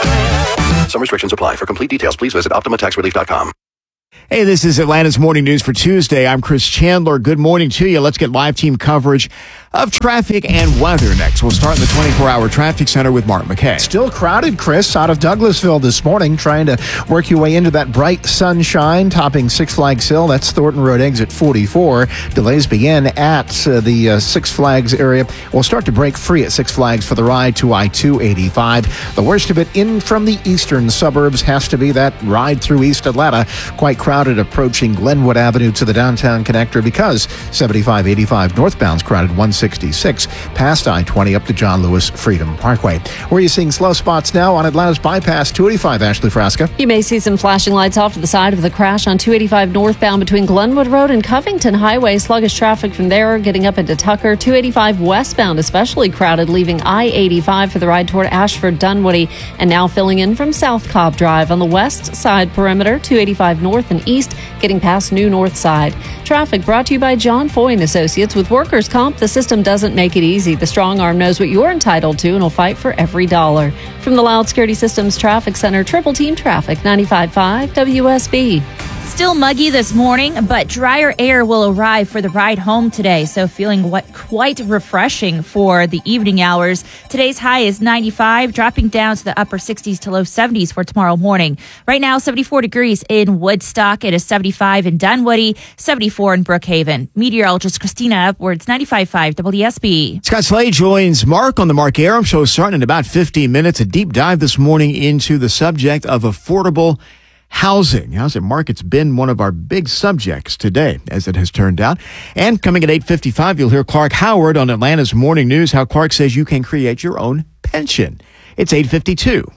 Some restrictions apply. For complete details, please visit optima tax relief dot com. Hey, this is Atlanta's Morning News for Tuesday. I'm Chris Chandler. Good morning to you. Let's get live team coverage of traffic and weather next. We'll start in the twenty-four hour traffic center with Mark McKay. Still crowded, Chris, out of Douglasville this morning, trying to work your way into that bright sunshine, topping Six Flags Hill. That's Thornton Road exit forty-four. Delays begin at uh, the uh, Six Flags area. We'll start to break free at Six Flags for the ride to I two eighty-five. The worst of it in from the eastern suburbs has to be that ride through East Atlanta. Quite crowded approaching Glenwood Avenue to the downtown connector because seventy-five eighty-five northbound's crowded one sixty-six past I twenty up to John Lewis Freedom Parkway. Where are you seeing slow spots now on Atlanta's bypass two eighty-five, Ashley Frasca? You may see some flashing lights off to the side of the crash on two eighty-five northbound between Glenwood Road and Covington Highway. Sluggish traffic from there getting up into Tucker. two eighty-five westbound especially crowded, leaving I eighty-five for the ride toward Ashford Dunwoody, and now filling in from South Cobb Drive on the west side perimeter. two eighty-five north and east getting past New North Side. Traffic brought to you by John Foy and Associates. With workers' comp, the system doesn't make it easy. The strong arm knows what you're entitled to and will fight for every dollar. From the Loud Security Systems Traffic Center, Triple Team Traffic, ninety-five point five W S B. Still muggy this morning, but drier air will arrive for the ride home today, so feeling what quite refreshing for the evening hours. Today's high is ninety-five, dropping down to the upper sixties to low seventies for tomorrow morning. Right now, seventy-four degrees in Woodstock. It is seventy-five in Dunwoody, seventy-four in Brookhaven. Meteorologist Christina Edwards, ninety-five point five W S B. Scott Slade joins Mark on the Mark Aram Show starting in about fifteen minutes. A deep dive this morning into the subject of affordable housing. How's it, Mark? It's been one of our big subjects today, as it has turned out. And coming at eight fifty-five, you'll hear Clark Howard on Atlanta's Morning News, how Clark says you can create your own pension. It's eight fifty-two.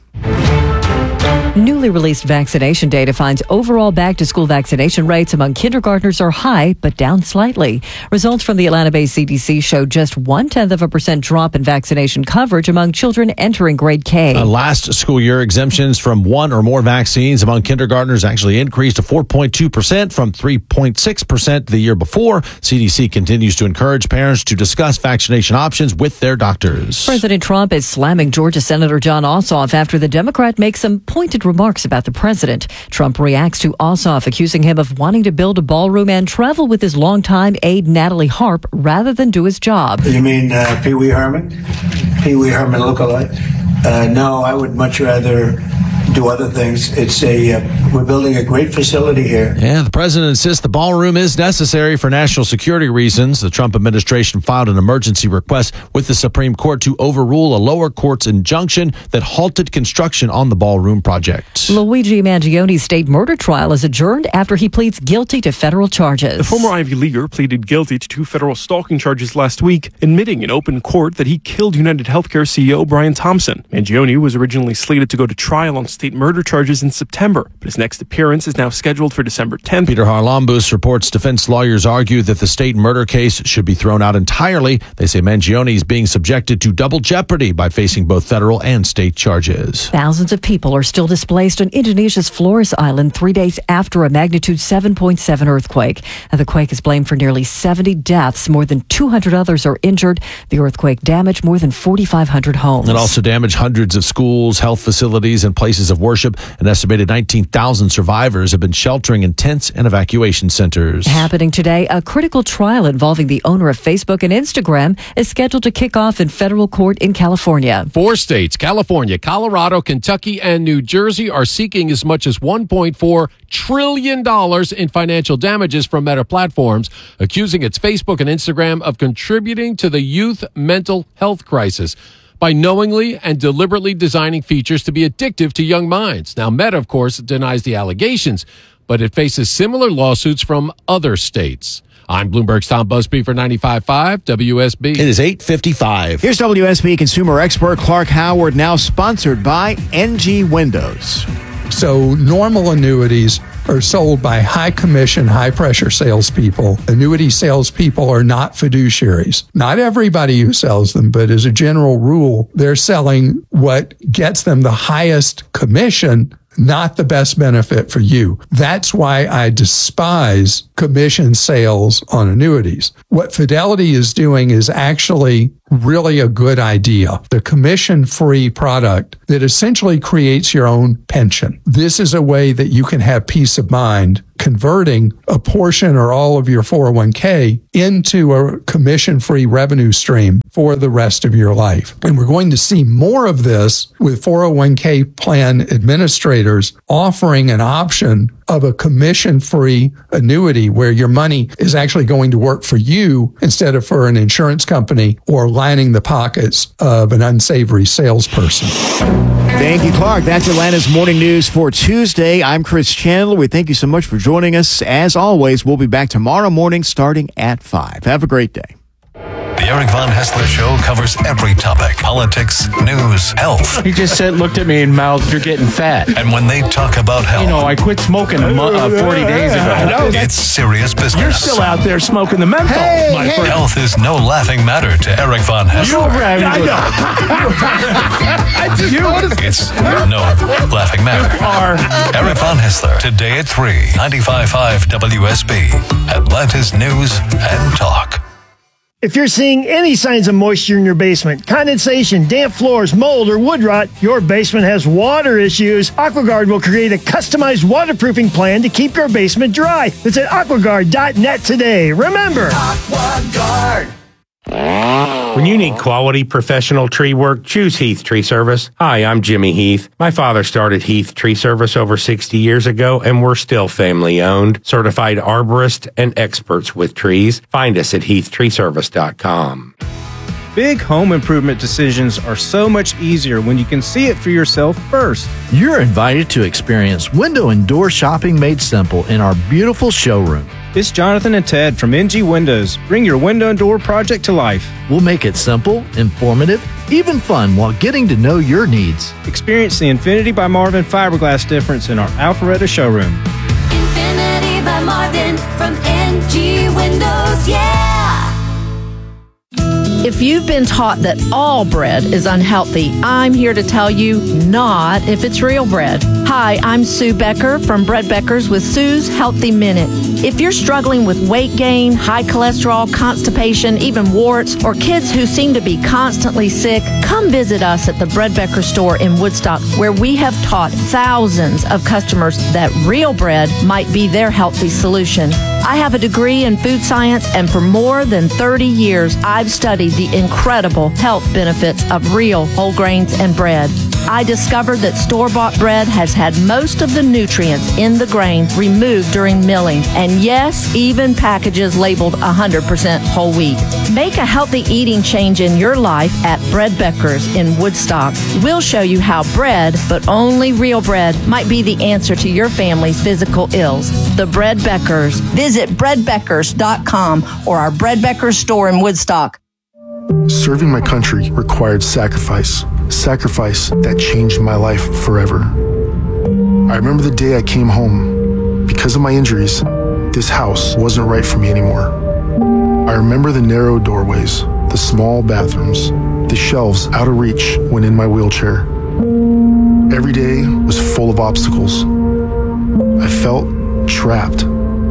Newly released vaccination data finds overall back-to-school vaccination rates among kindergartners are high, but down slightly. Results from the Atlanta-based C D C showed just one-tenth of a percent drop in vaccination coverage among children entering grade K. Uh, last school year, exemptions from one or more vaccines among kindergartners actually increased to four point two percent from three point six percent the year before. C D C continues to encourage parents to discuss vaccination options with their doctors. President Trump is slamming Georgia Senator Jon Ossoff after the Democrat makes some pointed remarks about the president. Trump reacts to Ossoff, accusing him of wanting to build a ballroom and travel with his longtime aide Natalie Harp rather than do his job. You mean uh, Pee Wee Herman? Pee Wee Herman lookalike? Uh, no, I would much rather do other things. It's a uh, we're building a great facility here. Yeah, the president insists the ballroom is necessary for national security reasons. The Trump administration filed an emergency request with the Supreme Court to overrule a lower court's injunction that halted construction on the ballroom project. Luigi Mangioni's state murder trial is adjourned after he pleads guilty to federal charges. The former Ivy Leaguer pleaded guilty to two federal stalking charges last week, admitting in open court that he killed United Healthcare C E O Brian Thompson. Mangioni was originally slated to go to trial on state murder charges in September, but his next appearance is now scheduled for December tenth. Peter Harlambus reports defense lawyers argue that the state murder case should be thrown out entirely. They say Mangioni is being subjected to double jeopardy by facing both federal and state charges. Thousands of people are still displaced on Indonesia's Flores Island three days after a magnitude seven point seven earthquake. And the quake is blamed for nearly seventy deaths. More than two hundred others are injured. The earthquake damaged more than forty-five hundred homes. It also damaged hundreds of schools, health facilities, and places places of worship. An estimated nineteen thousand survivors have been sheltering in tents and evacuation centers. Happening today, a critical trial involving the owner of Facebook and Instagram is scheduled to kick off in federal court in California. Four states, California, Colorado, Kentucky, and New Jersey, are seeking as much as one point four trillion dollars in financial damages from Meta Platforms, accusing its Facebook and Instagram of contributing to the youth mental health crisis by knowingly and deliberately designing features to be addictive to young minds. Now, Meta, of course, denies the allegations, but it faces similar lawsuits from other states. I'm Bloomberg's Tom Busby for ninety-five point five W S B. It is eight fifty-five. Here's W S B consumer expert Clark Howard, now sponsored by N G Windows. So normal annuities are sold by high commission, high pressure salespeople. Annuity salespeople are not fiduciaries. Not everybody who sells them, but as a general rule, they're selling what gets them the highest commission, not the best benefit for you. That's why I despise commission sales on annuities. What Fidelity is doing is actually really a good idea. The commission-free product that essentially creates your own pension. This is a way that you can have peace of mind converting a portion or all of your four oh one k into a commission-free revenue stream for the rest of your life. And we're going to see more of this with four oh one k plan administrators offering an option of a commission-free annuity where your money is actually going to work for you instead of for an insurance company or lining the pockets of an unsavory salesperson. Thank you, Clark. That's Atlanta's Morning News for Tuesday. I'm Chris Chandler. We thank you so much for joining us. As always, we'll be back tomorrow morning starting at five. Have a great day. The Eric Von Haessler Show covers every topic: politics, news, health. He just said, looked at me and mouthed, "You're getting fat." And when they talk about health, you know, I quit smoking a mo- uh, forty days ago. It's serious business. You're still out there smoking the menthol, Hey, my hey. friend. Health is no laughing matter to Eric Von Haessler. You're right. I know. I just noticed. It's no laughing matter. Are. Eric Von Haessler, today at three, ninety-five point five W S B, Atlanta's News and Talk. If you're seeing any signs of moisture in your basement, condensation, damp floors, mold, or wood rot, your basement has water issues, AquaGuard will create a customized waterproofing plan to keep your basement dry. Visit aquaguard dot net today. Remember, AquaGuard. When you need quality professional tree work, choose Heath Tree Service. Hi, I'm Jimmy Heath. My father started Heath Tree Service over sixty years ago, and we're still family owned, certified arborist, and experts with trees. Find us at heath tree service dot com. Big home improvement decisions are so much easier when you can see it for yourself first. You're invited to experience window and door shopping made simple in our beautiful showroom. It's Jonathan and Ted from N G Windows. Bring your window and door project to life. We'll make it simple, informative, even fun while getting to know your needs. Experience the Infinity by Marvin fiberglass difference in our Alpharetta showroom. Infinity by Marvin from N G Windows, yeah! If you've been taught that all bread is unhealthy, I'm here to tell you not if it's real bread. Hi, I'm Sue Becker from Bread Beckers with Sue's Healthy Minute. If you're struggling with weight gain, high cholesterol, constipation, even warts, or kids who seem to be constantly sick, come visit us at the Bread Becker store in Woodstock, where we have taught thousands of customers that real bread might be their healthy solution. I have a degree in food science, and for more than thirty years, I've studied the incredible health benefits of real whole grains and bread. I discovered that store-bought bread has had most of the nutrients in the grain removed during milling, and yes, even packages labeled one hundred percent whole wheat. Make a healthy eating change in your life at Bread Beckers in Woodstock. We'll show you how bread, but only real bread, might be the answer to your family's physical ills. The Bread Beckers. Visit bread beckers dot com or our Bread Beckers store in Woodstock. Serving my country required sacrifice. Sacrifice that changed my life forever. I remember the day I came home. Because of my injuries, this house wasn't right for me anymore. I remember the narrow doorways, the small bathrooms, the shelves out of reach when in my wheelchair. Every day was full of obstacles. I felt trapped.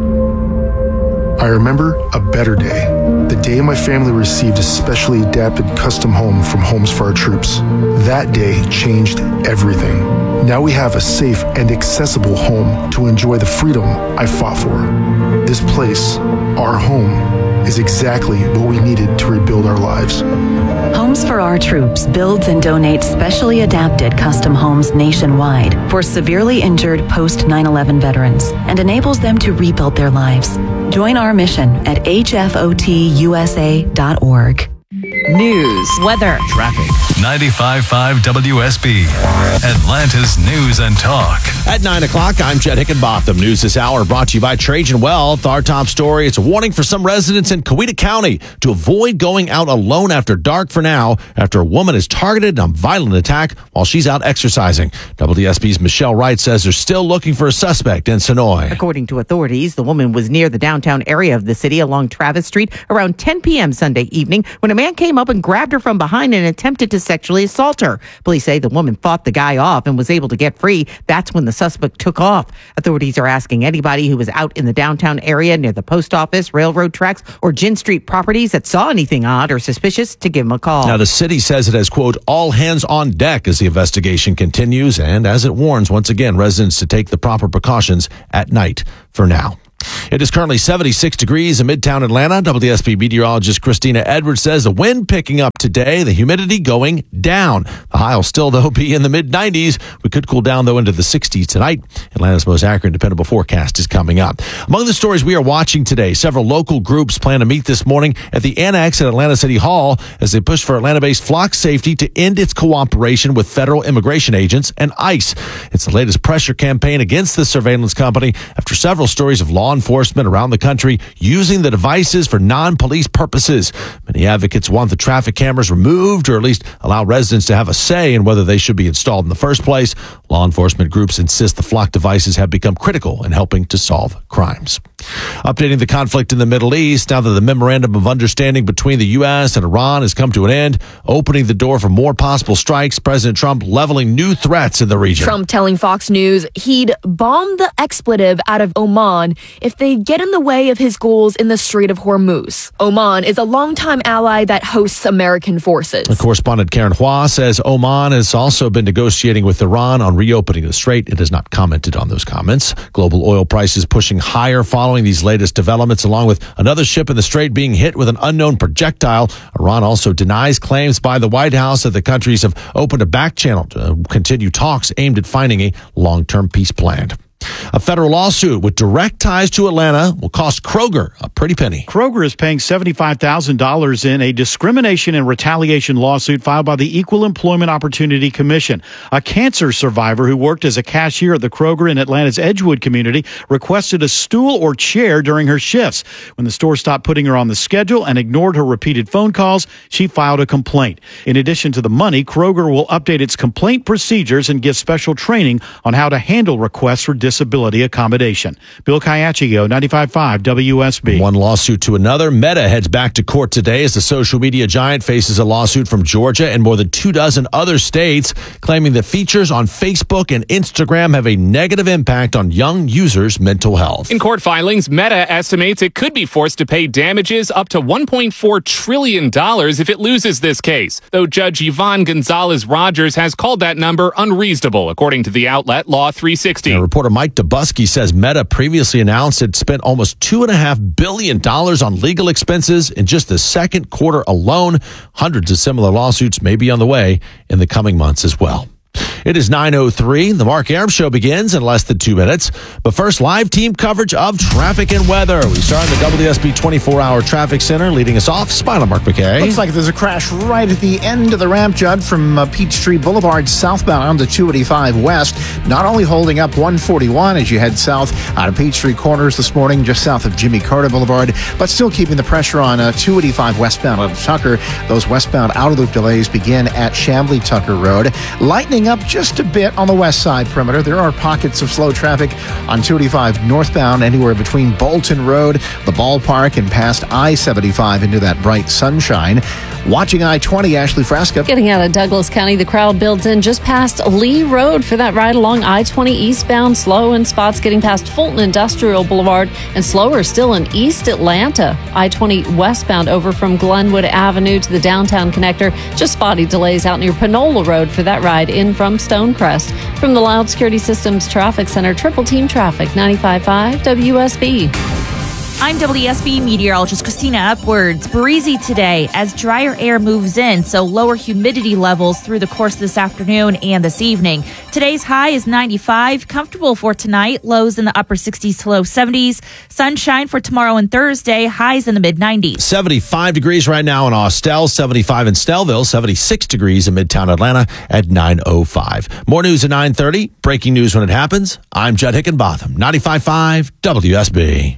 I remember a better day, the day my family received a specially adapted custom home from Homes for Our Troops. That day changed everything. Now we have a safe and accessible home to enjoy the freedom I fought for. This place, our home, is exactly what we needed to rebuild our lives. Homes for Our Troops builds and donates specially adapted custom homes nationwide for severely injured post nine eleven veterans and enables them to rebuild their lives. Join our mission at H F O T U S A dot org. News, weather, traffic. ninety-five point five W S B, Atlanta's News and Talk. At nine o'clock, I'm Jed Hickenbotham. News this hour brought to you by Trajan Wealth. Our top story, it's a warning for some residents in Coweta County to avoid going out alone after dark for now after a woman is targeted in a violent attack while she's out exercising. W S B's Michelle Wright says they're still looking for a suspect in Sonoy. According to authorities, the woman was near the downtown area of the city along Travis Street around ten p.m. Sunday evening when a man came up and grabbed her from behind and attempted to sexually assault her. Police say the woman fought the guy off and was able to get free. That's when the suspect took off. Authorities are asking anybody who was out in the downtown area near the post office, railroad tracks, or Gin Street properties that saw anything odd or suspicious to give them a call. Now, the city says it has, quote, all hands on deck as the investigation continues and as it warns, once again, residents to take the proper precautions at night for now. It is currently seventy-six degrees in Midtown Atlanta. W S B meteorologist Christina Edwards says the wind picking up today, the humidity going down. The high will still, though, be in the mid nineties. We could cool down, though, into the sixties tonight. Atlanta's most accurate and dependable forecast is coming up. Among the stories we are watching today, several local groups plan to meet this morning at the Annex at Atlanta City Hall as they push for Atlanta-based flock safety to end its cooperation with federal immigration agents and ICE. It's the latest pressure campaign against the surveillance company after several stories of law enforcement around the country using the devices for non-police purposes. Many advocates want the traffic cameras removed or at least allow residents to have a say in whether they should be installed in the first place. Law enforcement groups insist the flock devices have become critical in helping to solve crimes. Updating the conflict in the Middle East, now that the memorandum of understanding between the U S and Iran has come to an end, opening the door for more possible strikes, President Trump leveling new threats in the region. Trump telling Fox News he'd bomb the expletive out of Oman if they get in the way of his goals in the Strait of Hormuz. Oman is a longtime ally that hosts American forces. The correspondent Karen Hua says Oman has also been negotiating with Iran on reopening the strait. It has not commented on those comments. Global oil prices pushing higher following these latest developments, along with another ship in the strait being hit with an unknown projectile. Iran also denies claims by the White House that the countries have opened a back channel to continue talks aimed at finding a long-term peace plan. A federal lawsuit with direct ties to Atlanta will cost Kroger a pretty penny. Kroger is paying seventy-five thousand dollars in a discrimination and retaliation lawsuit filed by the Equal Employment Opportunity Commission. A cancer survivor who worked as a cashier at the Kroger in Atlanta's Edgewood community requested a stool or chair during her shifts. When the store stopped putting her on the schedule and ignored her repeated phone calls, she filed a complaint. In addition to the money, Kroger will update its complaint procedures and give special training on how to handle requests for disability. Disability accommodation. Bill Caiaccio, ninety-five point five W S B. One lawsuit to another. Meta heads back to court today as the social media giant faces a lawsuit from Georgia and more than two dozen other states, claiming that features on Facebook and Instagram have a negative impact on young users' mental health. In court filings, Meta estimates it could be forced to pay damages up to one point four trillion dollars if it loses this case, though Judge Yvonne Gonzalez-Rogers has called that number unreasonable, according to the outlet Law three sixty. Now, reporter Mike Dubusky says Meta previously announced it spent almost two and a half billion dollars on legal expenses in just the second quarter alone. Hundreds of similar lawsuits may be on the way in the coming months as well. It is nine oh three. The Mark Arum Show begins in less than two minutes. But first, live team coverage of traffic and weather. We start in the W S B twenty-four hour Traffic Center. Leading us off, Spinal Mark McKay. Looks like there's a crash right at the end of the ramp, Judd, from uh, Peachtree Boulevard southbound on to two eighty-five west. Not only holding up one forty-one as you head south out of Peachtree Corners this morning, just south of Jimmy Carter Boulevard, but still keeping the pressure on uh, two eighty-five westbound out of Tucker. Those westbound out-of-loop delays begin at Chamblee Tucker Road. Lightening up just a bit on the west side perimeter. There are pockets of slow traffic on two eighty-five northbound anywhere between Bolton Road, the ballpark, and past I seventy-five into that bright sunshine. Watching I twenty, Ashley Frasca. Getting out of Douglas County, the crowd builds in just past Lee Road for that ride along I twenty eastbound. Slow in spots getting past Fulton Industrial Boulevard and slower still in East Atlanta. I twenty westbound over from Glenwood Avenue to the downtown connector. Just spotty delays out near Panola Road for that ride in from Stonecrest. From the Loud Security Systems Traffic Center, Triple Team Traffic, ninety-five point five W S B. I'm W S B meteorologist Christina Upwards. Breezy today as drier air moves in, so lower humidity levels through the course of this afternoon and this evening. Today's high is ninety-five, comfortable for tonight, lows in the upper sixties to low seventies. Sunshine for tomorrow and Thursday, highs in the mid nineties. seventy-five degrees right now in Austell, seventy-five in Snellville, seventy-six degrees in Midtown Atlanta at nine oh five. More news at nine thirty, breaking news when it happens. I'm Judd Hickenbotham, ninety-five point five W S B.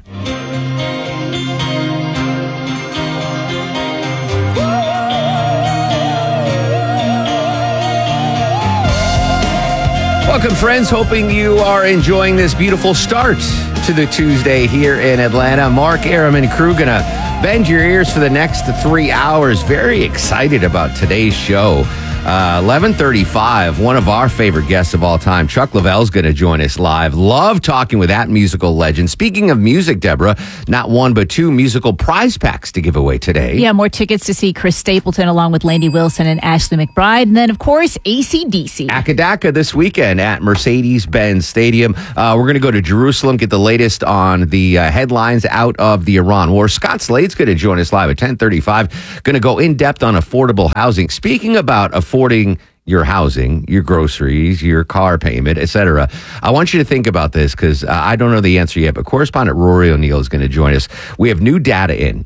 Welcome, friends. Hoping you are enjoying this beautiful start to the Tuesday here in Atlanta. Mark, Aram, and crew gonna bend your ears for the next three hours. Very excited about today's show. Uh, eleven thirty-five, one of our favorite guests of all time, Chuck Leavell's going to join us live. Love talking with that musical legend. Speaking of music, Deborah, not one but two musical prize packs to give away today. Yeah, more tickets to see Chris Stapleton along with Landy Wilson and Ashley McBride. And then, of course, A C D C. Akadaka this weekend at Mercedes-Benz Stadium. Uh, we're going to go to Jerusalem, get the latest on the uh, headlines out of the Iran war. Scott Slade's going to join us live at ten thirty-five. Going to go in-depth on affordable housing. Speaking about affordable affording your housing, your groceries, your car payment, et cetera. I want you to think about this because uh, I don't know the answer yet, but correspondent Rory O'Neill is going to join us. We have new data in,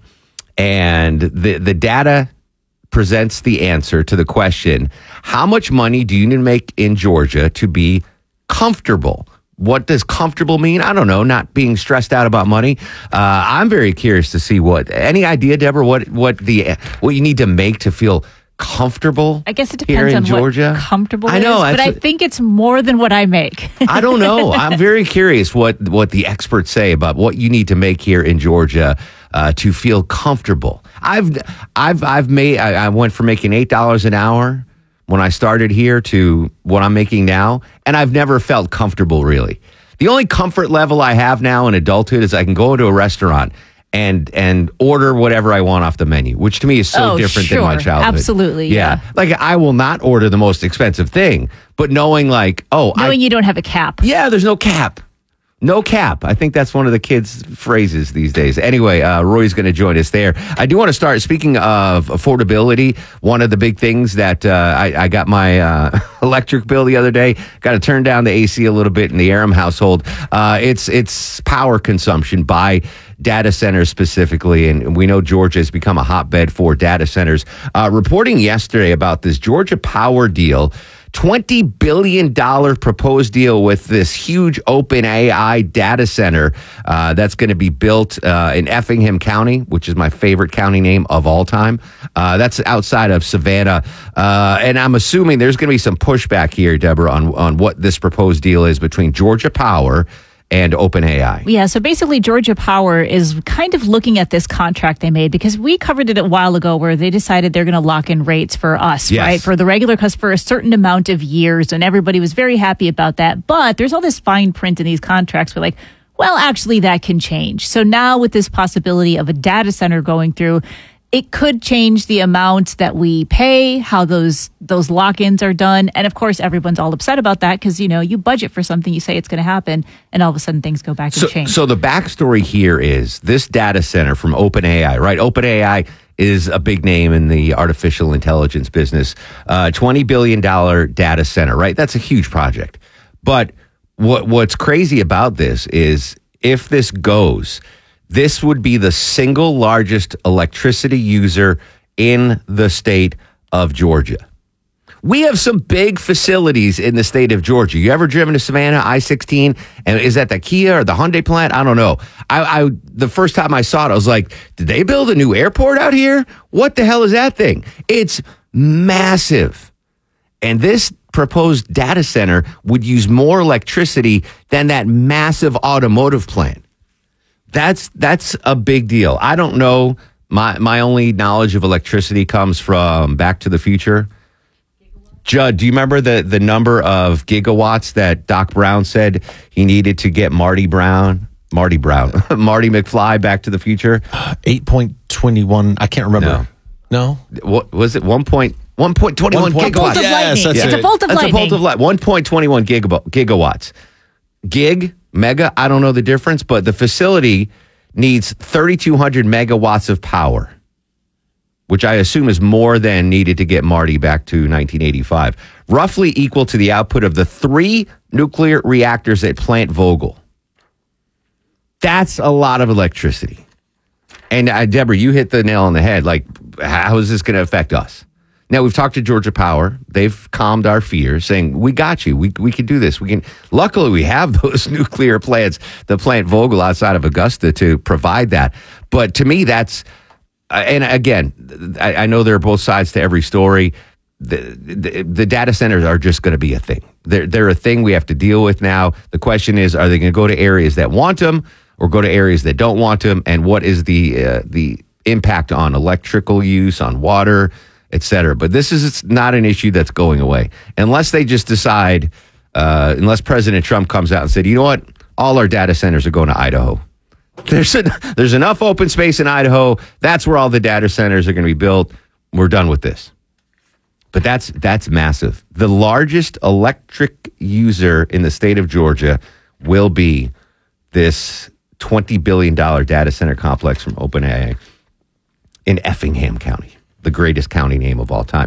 and the, the data presents the answer to the question, how much money do you need to make in Georgia to be comfortable? What does comfortable mean? I don't know, not being stressed out about money. Uh, I'm very curious to see what, any idea, Deborah, what, what, the, what you need to make to feel comfortable? I guess it here depends in on Georgia? what comfortable I know, is, but I think it's more than what I make. I don't know. I'm very curious what, what the experts say about what you need to make here in Georgia uh, to feel comfortable. I've I've I've made I, I went from making eight dollars an hour when I started here to what I'm making now, and I've never felt comfortable really. The only comfort level I have now in adulthood is I can go into a restaurant and and order whatever I want off the menu, which to me is so oh, different sure. than my childhood. Absolutely, yeah. yeah. Like I will not order the most expensive thing, but knowing like, oh, knowing I, you don't have a cap. Yeah, there's no cap. No cap. I think that's one of the kids' phrases these days. Anyway, uh, Roy's going to join us there. I do want to start, speaking of affordability, one of the big things that uh, I, I got my uh, electric bill the other day, got to turn down the A C a little bit in the Aram household. Uh, it's, it's power consumption by data centers specifically, and we know Georgia has become a hotbed for data centers. Uh, reporting yesterday about this Georgia Power deal, twenty billion dollars proposed deal with this huge OpenAI data center uh, that's going to be built uh, in Effingham County, which is my favorite county name of all time. Uh, that's outside of Savannah. Uh, and I'm assuming there's going to be some pushback here, Deborah, on, on what this proposed deal is between Georgia Power and OpenAI. Yeah, so basically Georgia Power is kind of looking at this contract they made because we covered it a while ago where they decided they're going to lock in rates for us, Yes. right? For the regular customer for a certain amount of years, and everybody was very happy about that. But there's all this fine print in these contracts. We're like, well, actually that can change. So now with this possibility of a data center going through, it could change the amount that we pay, how those those lock-ins are done. And of course, everyone's all upset about that because, you know, you budget for something, you say it's going to happen, and all of a sudden things go back So, and change. so the backstory here is this data center from OpenAI, right? OpenAI is a big name in the artificial intelligence business. Uh, twenty billion dollars data center, right? That's a huge project. But what what's crazy about this is if this goes, this would be the single largest electricity user in the state of Georgia. We have some big facilities in the state of Georgia. You ever driven to Savannah, I sixteen? And is that the Kia or the Hyundai plant? I don't know. I, I the first time I saw it, I was like, did they build a new airport out here? What the hell is that thing? It's massive. And this proposed data center would use more electricity than that massive automotive plant. That's that's a big deal. I don't know. My my only knowledge of electricity comes from Back to the Future. Judd, do you remember the, the number of gigawatts that Doc Brown said he needed to get Marty Brown, Marty Brown, Marty McFly Back to the Future? eight point two one. I can't remember. No. No? What was it? one point one point two one gigawatts. bolt of Yes, lightning. that's It's it. a bolt of That's lightning. a bolt of light. one point two one gigab- gigawatts. Gig, mega, I don't know the difference, but the facility needs thirty-two hundred megawatts of power, which I assume is more than needed to get Marty back to nineteen eighty-five, roughly equal to the output of the three nuclear reactors at Plant Vogel. That's a lot of electricity. And uh, Deborah, you hit the nail on the head. Like, how is this going to affect us? Now, we've talked to Georgia Power. They've calmed our fears, saying, we got you. We we can do this. We can. Luckily, we have those nuclear plants, the Plant Vogel outside of Augusta, to provide that. But to me, that's, uh, and again, I, I know there are both sides to every story. The, the, the data centers are just going to be a thing. They're, they're a thing we have to deal with now. The question is, are they going to go to areas that want them or go to areas that don't want them? And what is the uh, the impact on electrical use, on water, et cetera? But this is it's not an issue that's going away. Unless they just decide, uh, unless President Trump comes out and said, you know what, all our data centers are going to Idaho. There's, a, there's enough open space in Idaho. That's where all the data centers are going to be built. We're done with this. But that's that's massive. The largest electric user in the state of Georgia will be this twenty billion dollars data center complex from OpenAI in Effingham County, the greatest county name of all time.